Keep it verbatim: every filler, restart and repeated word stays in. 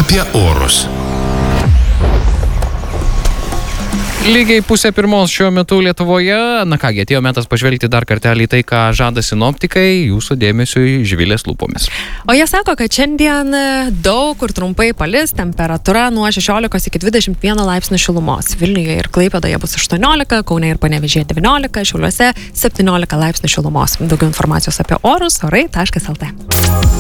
apie orus. Lygiai pusė pirmos šiuo metu Lietuvoje. Na kągi, atėjo metas pažvelgti dar kartelį tai, ką žada sinoptikai, jūsų dėmesiui Živilės lūpomis. O jie sako, kad šiandien daug kur trumpai palis, temperatūra nuo šešiolikos iki dvidešimt vieno laipsnių šilumos. Vilniuje ir Klaipėdoje bus aštuoniolika, Kaune ir Panevėžyje devyniolika, Šiauliuose septyniolika laipsnių šilumos. Daugiau informacijos apie orus orai taškas lt.